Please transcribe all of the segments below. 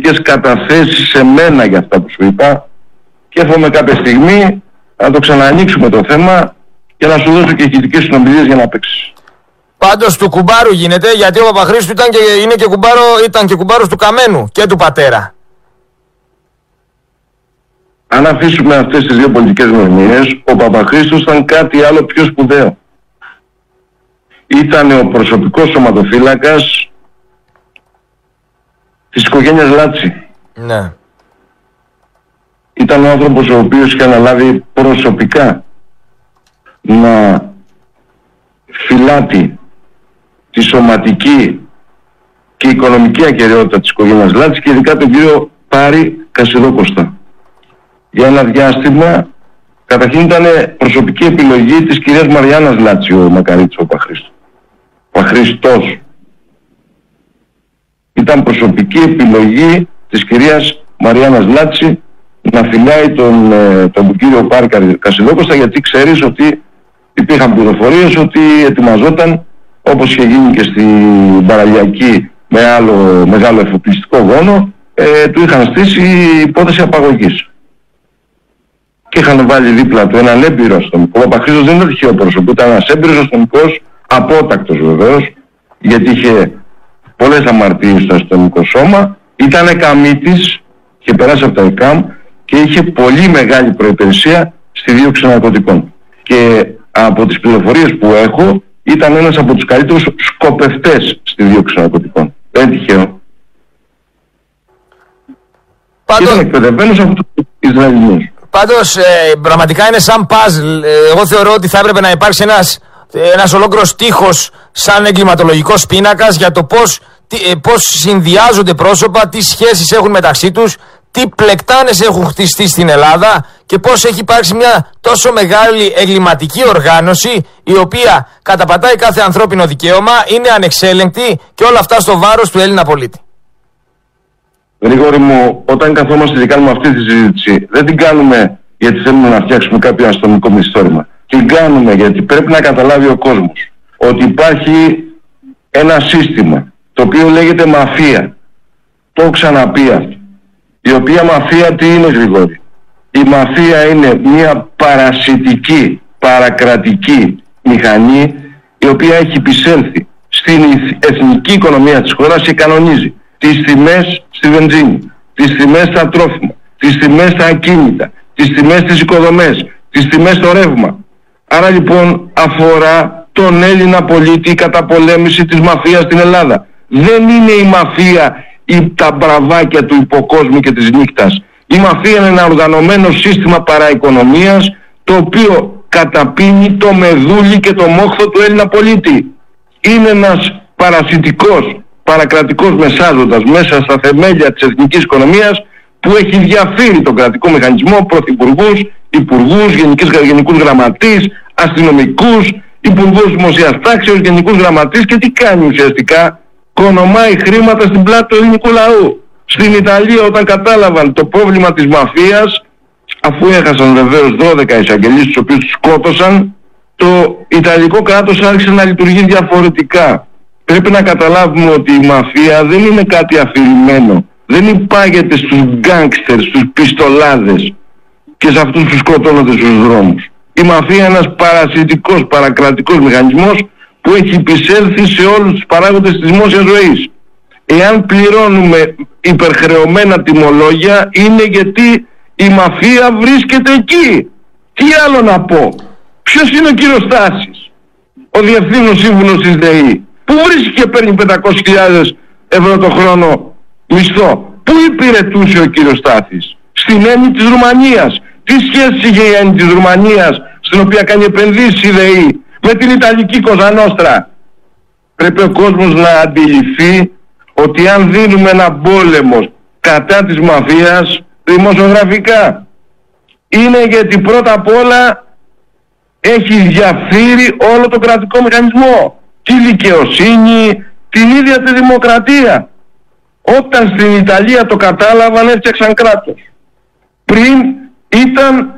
προσωπικές καταθέσεις σε μένα για αυτά που σου είπα και εύχομαι κάποια στιγμή να το ξαναανοίξουμε το θέμα και να σου δώσω και ηχητικές συνομιλίες για να παίξεις. Πάντως του κουμπάρου γίνεται, γιατί ο Παπαχρήστου ήταν και κουμπάρος του Καμένου και του πατέρα. Αν αφήσουμε αυτές τις δύο πολιτικές γνωριμίες, ο Παπαχρήστος ήταν κάτι άλλο πιο σπουδαίο. Ήταν ο προσωπικός σωματοφύλακας της οικογένειας Λάτση. Ναι. Ήταν ο άνθρωπος ο οποίος είχε αναλάβει προσωπικά να φυλάτει τη σωματική και οικονομική ακεραιότητα της οικογένειας Λάτση και ειδικά τον κύριο Πάρη Κασιδόκοστα. Για ένα διάστημα, καταρχήν ήταν προσωπική επιλογή της κυρίας Μαριάννας Λάτση ο Μακαρίτης ο Παχρήστος. Ήταν προσωπική επιλογή της κυρίας Μαριάννας Λάτση να φυλάει τον κύριο Πάρη Κασιδόκοστα, γιατί ξέρεις ότι υπήρχαν πληροφορίες ότι ετοιμαζόταν, όπως είχε γίνει και στην Παραλιακή με άλλο μεγάλο εφοπλιστικό γόνο, του είχαν στήσει υπόθεση απαγωγής. Και είχαν βάλει δίπλα του έναν έμπειρο αστυνομικό. Ο Παπαχρήστος δεν είναι τυχαίο πρόσωπο, ήταν ένας έμπειρος αστυνομικός, απότακτος βεβαίως, γιατί είχε πολλές αμαρτίες στο αστυνομικό σώμα, ήταν εκαμίτης, είχε περάσει από τα ΕΚΑΜ και είχε πολύ μεγάλη προϋπηρεσία στη δίωξη ναρκωτικών. Και από τις πληροφορίες που έχω, ήταν ένας από τους καλύτερους σκοπευτές στη δίωξη ναρκωτικών. Δεν είναι τυχαίο. Ήταν εκπαιδευμένος από τους Ισραηλινούς. Πάντως πραγματικά είναι σαν puzzle. Εγώ θεωρώ ότι θα έπρεπε να υπάρξει ένας ολόκληρος τείχος σαν εγκληματολογικός πίνακας για το πώς συνδυάζονται πρόσωπα, τι σχέσεις έχουν μεταξύ τους, τι πλεκτάνες έχουν χτιστεί στην Ελλάδα και πώς έχει υπάρξει μια τόσο μεγάλη εγκληματική οργάνωση η οποία καταπατάει κάθε ανθρώπινο δικαίωμα, είναι ανεξέλεγκτη και όλα αυτά στο βάρος του Έλληνα πολίτη. Γρηγόρη μου, όταν καθόμαστε και κάνουμε αυτή τη συζήτηση, δεν την κάνουμε γιατί θέλουμε να φτιάξουμε κάποιο αστυνομικό μυθιστόρημα. Την κάνουμε γιατί πρέπει να καταλάβει ο κόσμος ότι υπάρχει ένα σύστημα το οποίο λέγεται μαφία. Το έχω ξαναπεί αυτό. Η οποία μαφία τι είναι, Γρηγόρη? Η μαφία είναι μια παρασιτική, παρακρατική μηχανή η οποία έχει επισέλθει στην εθνική οικονομία της χώρας και κανονίζει τις τιμές στη βενζίνη, τις τιμές στα τρόφιμα, τις τιμές στα ακίνητα, τις τιμές στις οικοδομές, τις τιμές στο ρεύμα. Άρα λοιπόν αφορά τον Έλληνα πολίτη η καταπολέμηση της μαφίας στην Ελλάδα. Δεν είναι η μαφία τα μπραβάκια του υποκόσμου και της νύχτας. Η μαφία είναι ένα οργανωμένο σύστημα παραοικονομίας το οποίο καταπίνει το μεδούλι και το μόχθο του Έλληνα πολίτη. Είναι ένας παρασιτικός, παρακρατικός μεσάζοντας μέσα στα θεμέλια της εθνικής οικονομίας που έχει διαφύρει τον κρατικό μηχανισμό, πρωθυπουργούς, υπουργούς, γενικούς γραμματείς, αστυνομικούς, υπουργούς δημοσίας τάξεως, γενικούς γραμματείς και τι κάνει ουσιαστικά? Κονομάει χρήματα στην πλάτη του ελληνικού λαού. Στην Ιταλία όταν κατάλαβαν το πρόβλημα της μαφίας, αφού έχασαν βεβαίως 12 εισαγγελείς τους οποίους τους σκότωσαν, το Ιταλικό κράτος άρχισε να λειτουργεί διαφορετικά. Πρέπει να καταλάβουμε ότι η μαφία δεν είναι κάτι αφηρημένο. Δεν υπάγεται στους γκάνγκστερς, στους πιστολάδες και σε αυτούς που σκοτώνονται στους δρόμους. Η μαφία είναι ένας παρασιτικός, παρακρατικός μηχανισμός που έχει επισέλθει σε όλους τους παράγοντες της δημόσιας ζωής. Εάν πληρώνουμε υπερχρεωμένα τιμολόγια είναι γιατί η μαφία βρίσκεται εκεί. Τι άλλο να πω? Ποιος είναι ο κύριος Στάσης, ο διευθύνων σύμβουλος της ΔΕΗ, που βρίσκει και παίρνει 500.000 ευρώ το χρόνο μισθό? Πού υπηρετούσε ο κύριος Στάθης? Στην Έννη της Ρουμανίας. Τι σχέση είχε η Έννη της Ρουμανίας, στην οποία κάνει επενδύσεις η ΔΕΗ, με την Ιταλική Κοζανόστρα? Πρέπει ο κόσμος να αντιληφθεί ότι αν δίνουμε ένα πόλεμο κατά της μαφίας δημοσιογραφικά είναι γιατί πρώτα απ' όλα έχει διαφύρει όλο το κρατικό μηχανισμό, τη δικαιοσύνη, την ίδια τη δημοκρατία. Όταν στην Ιταλία το κατάλαβαν έφτιαξαν κράτος. Πριν ήταν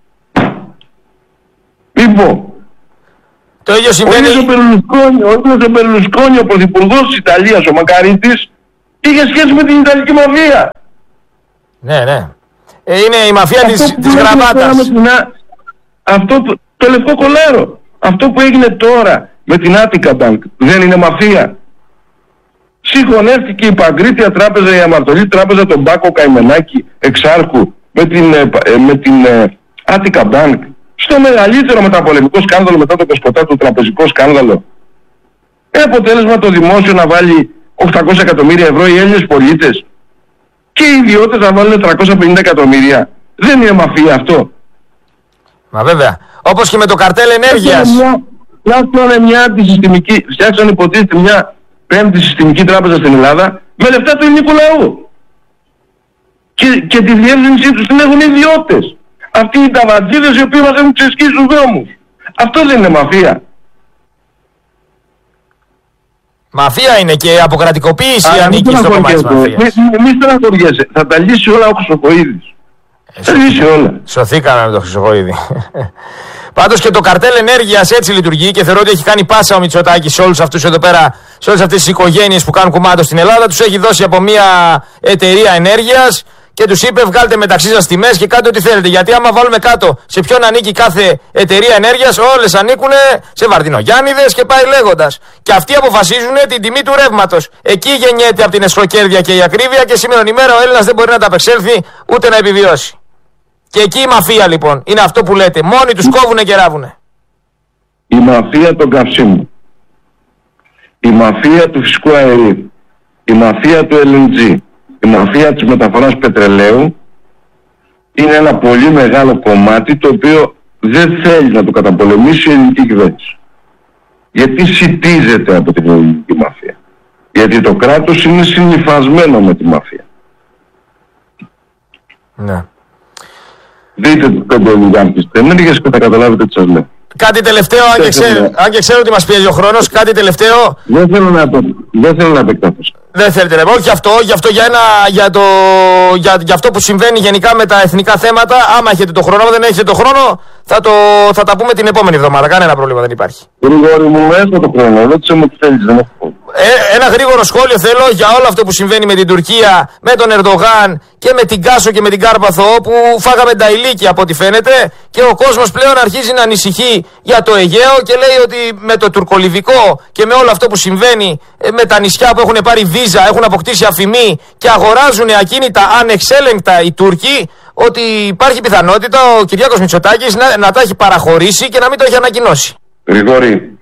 το ίδιο συμβαίνει. Ο Μπερλουσκόνη, ο πρωθυπουργός της Ιταλίας, ο Μακαρίτης, Είχε σχέση με την Ιταλική μαφία. Ναι, ναι. Είναι η μαφία της γραβάτας. Αυτό το λευκό κολέρο. Αυτό που έγινε τώρα με την Attica Bank δεν είναι μαφία? Συγχωνεύτηκε η Παγκρίτια Τράπεζα, η Αμαρτωλή Τράπεζα, τον Μπάκο Καημενάκη Εξάρχου με την Attica Bank στο μεγαλύτερο μεταπολεμικό σκάνδαλο μετά το Κοσποτά, τραπεζικό σκάνδαλο. Αποτέλεσμα το δημόσιο να βάλει 800 εκατομμύρια ευρώ, οι Έλληνες πολίτες και οι ιδιώτες να βάλουν 350 εκατομμύρια. Δεν είναι μαφία αυτό? Μα βέβαια. Όπως και με το καρτέλ ενέργειας. Φτιάξανε υποτίθεται μια πέμπτη συστημική τράπεζα στην Ελλάδα με λεφτά του ελληνικού λαού. Και τη διεύθυνσή τους την έχουν οι ιδιώτες. Αυτοί οι ταβατζίδες οι οποίοι μας έχουν ξεσκίσει στους δρόμους. Αυτό δεν είναι μαφία? Μαφία είναι και αποκρατικοποίηση ανήκει στο κομμάτι της μαφίας. Μη στεναχωριέσαι. Θα τα λύσει όλα ο Χρυσοχοΐδης. Θα λύσει όλα. Σωθήκαμε με τον Χρυσοχοΐδη. Πάντως και το καρτέλ ενέργειας έτσι λειτουργεί και θεωρώ ότι έχει κάνει πάσα ο Μητσοτάκης σε όλους αυτούς εδώ πέρα, σε όλες αυτές τις οικογένειες που κάνουν κουμάντο στην Ελλάδα. Τους έχει δώσει από μια εταιρεία ενέργειας και τους είπε βγάλτε μεταξύ σας τιμές και κάντε ό,τι θέλετε. Γιατί άμα βάλουμε κάτω σε ποιον ανήκει κάθε εταιρεία ενέργειας, όλες ανήκουν σε Βαρδινογιάννηδες και πάει λέγοντας. Και αυτοί αποφασίζουν την τιμή του ρεύματος. Εκεί γεννιέται από την εσχροκέρδεια και η ακρίβεια και σήμερα ημέρα ο Έλληνας δεν μπορεί να τα απεξέλθει ούτε να επιβιώσει. Και εκεί η μαφία λοιπόν είναι αυτό που λέτε. Μόνοι τους κόβουνε και ράβουνε. Η μαφία των καυσίμων, η μαφία του φυσικού αερίου, η μαφία του LNG, η μαφία της μεταφοράς πετρελαίου είναι ένα πολύ μεγάλο κομμάτι το οποίο δεν θέλει να το καταπολεμήσει η ελληνική κυβέρνηση. Γιατί σιτίζεται από την ελληνική μαφία. Γιατί το κράτος είναι συνυφασμένο με τη μαφία. Ναι. Δείτε τους 5 ολιγάρχες ενέργειας και θα καταλάβετε τι σας λέω. Κάτι τελευταίο, αν και ξέρω ότι μας πιέζει ο χρόνος, κάτι τελευταίο. Δεν θέλω να επεκταθώ. Δεν θέλετε, όχι για αυτό που συμβαίνει γενικά με τα εθνικά θέματα. Άμα έχετε το χρόνο, δεν έχετε το χρόνο, θα τα πούμε την επόμενη εβδομάδα. Κανένα πρόβλημα δεν υπάρχει. Γρηγόρη μου, έχω το χρόνο. Ρώτησε μου τι θέλεις, δεν έχω. Ένα γρήγορο σχόλιο θέλω για όλο αυτό που συμβαίνει με την Τουρκία, με τον Ερντογάν και με την Κάσο και με την Κάρπαθο, που φάγαμε τα ηλίκια από ό,τι φαίνεται και ο κόσμος πλέον αρχίζει να ανησυχεί για το Αιγαίο και λέει ότι με το τουρκολιβικό και με όλο αυτό που συμβαίνει με τα νησιά που έχουν πάρει βίζα, έχουν αποκτήσει αφημί και αγοράζουν ακίνητα ανεξέλεγκτα οι Τούρκοι, ότι υπάρχει πιθανότητα ο Κυριάκος Μητσοτάκης να τα έχει παραχωρήσει και να μην το έχει ανακοινώσει. Γρηγόρη,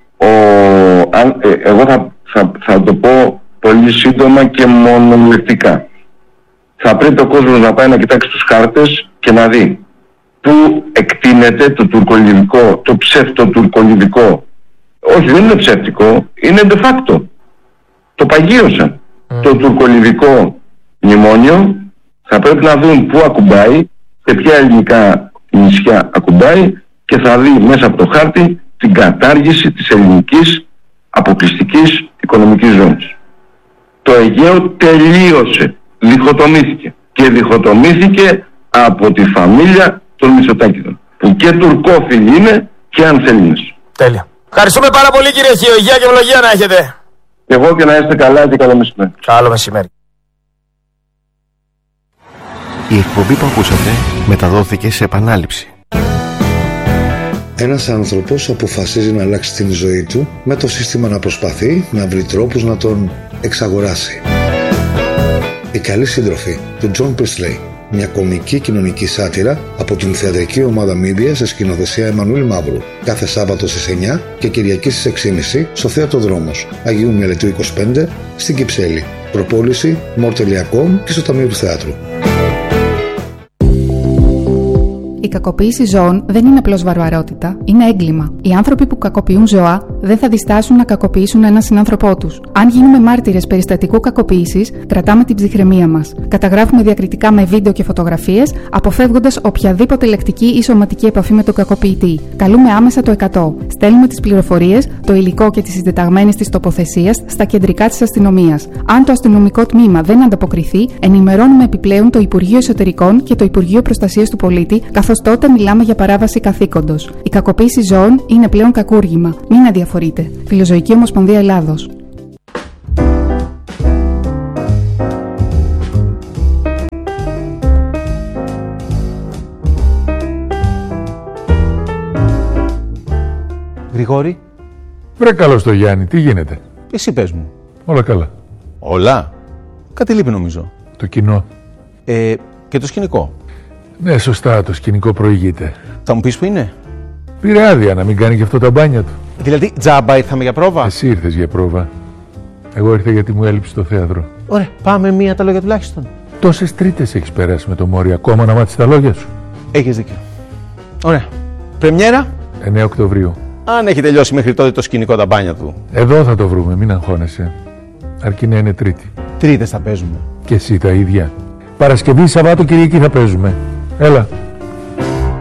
εγώ θα το πω πολύ σύντομα και μονολεκτικά. Θα πρέπει ο κόσμος να πάει να κοιτάξει τους χάρτες και να δει πού εκτείνεται το τουρκολιβικό, το ψευτοτουρκολιβικό. Όχι, δεν είναι ψεύτικο, είναι de facto. Το παγίωσαν. Το τουρκολιβικό μνημόνιο θα πρέπει να δουν πού ακουμπάει, σε ποια ελληνικά νησιά ακουμπάει και θα δει μέσα από το χάρτη την κατάργηση της ελληνικής αποκλειστικής οικονομικής ζώνης. Το Αιγαίο τελείωσε, διχοτομήθηκε και διχοτομήθηκε από τη φαμίλια των Μητσοτάκηδων, που και τουρκόφιλοι είναι και ανθέλληνες. Τέλεια. Ευχαριστούμε πάρα πολύ κύριε Χίο, υγεία και ευλογία να έχετε. Εγώ και να είστε καλά και καλό μεσημέρι. Καλό μεσημέρι. Η εκπομπή που ακούσατε μεταδόθηκε σε επανάληψη. Ένας άνθρωπος αποφασίζει να αλλάξει την ζωή του με το σύστημα να προσπαθεί να βρει τρόπους να τον εξαγοράσει. Η καλή σύντροφη του John Priestley, μια κομική κοινωνική σάτυρα από την θεατρική ομάδα Media σε σκηνοθεσία Εμμανουήλ Μαύρου, κάθε Σάββατο στις 9 και Κυριακή στις 6.30 στο Θέατρο Δρόμος, Αγίου Μελετίου 25 στην Κυψέλη. Προπόληση more.com και στο Ταμείο του Θεάτρου. Η κακοποίηση ζώων δεν είναι απλώς βαρβαρότητα, είναι έγκλημα. Οι άνθρωποι που κακοποιούν ζώα δεν θα διστάσουν να κακοποιήσουν έναν συνάνθρωπό τους. Αν γίνουμε μάρτυρες περιστατικού κακοποίησης, κρατάμε την ψυχραιμία μας. Καταγράφουμε διακριτικά με βίντεο και φωτογραφίες, αποφεύγοντας οποιαδήποτε λεκτική ή σωματική επαφή με τον κακοποιητή. Καλούμε άμεσα το 100. Στέλνουμε τις πληροφορίες, το υλικό και τις συντεταγμένες της τοποθεσίας στα κεντρικά της αστυνομίας. Αν το αστυνομικό τμήμα δεν ανταποκριθεί, ενημερώνουμε επιπλέον το Υπουργείο Εσωτερικών και το Υπουργείο Προστασίας του Πολίτη, καθώς τότε μιλάμε για παράβαση καθήκοντος. Η κακοποίηση ζώων είναι πλέον κακούργημα. Μην αδιαφορείτε. Φιλοζωική Ομοσπονδία Ελλάδος. Γρηγόρη. Βρε καλώς το Γιάννη, τι γίνεται? Εσύ πες μου. Όλα καλά. Όλα. Κάτι λείπει νομίζω. Το κοινό. Και το σκηνικό. Ναι, σωστά, το σκηνικό προηγείται. Θα μου πεις που είναι? Πήρε άδεια να μην κάνει και αυτό τα μπάνια του. Δηλαδή τζάμπα ήρθαμε για πρόβα. Εσύ ήρθες για πρόβα. Εγώ ήρθα γιατί μου έλειψε το θέατρο. Ωραία, πάμε μία τα λόγια τουλάχιστον. Τόσες τρίτες έχεις περάσει με το Μόρι, ακόμα να μάθεις τα λόγια σου. Έχεις δίκιο. Ωραία. Πρεμιέρα. 9 Οκτωβρίου. Αν έχει τελειώσει μέχρι τότε το σκηνικό τα μπάνια του. Εδώ θα το βρούμε, μην αγχώνεσαι. Αρκεί να είναι Τρίτη. Τρίτες θα παίζουμε. Και εσύ τα ίδια. Παρασκευή, Σαββάτο, Κυριακή θα παίζουμε. Έλα.